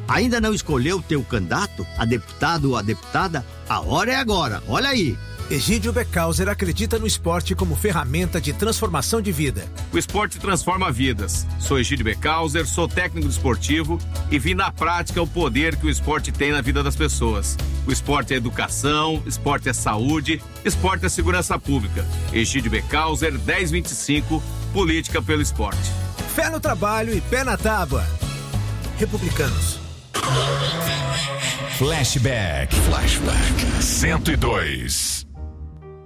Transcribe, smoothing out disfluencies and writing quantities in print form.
Ainda não escolheu o teu candidato, a deputado ou a deputada? A hora é agora, olha aí. Egídio Becauser acredita no esporte como ferramenta de transformação de vida. O esporte transforma vidas. Sou Egídio Becauser, sou técnico esportivo e vi na prática o poder que o esporte tem na vida das pessoas. O esporte é educação, esporte é saúde, esporte é segurança pública. Egídio Becauser, 1025, política pelo esporte. Fé no trabalho e pé na tábua. Republicanos. Flashback 102.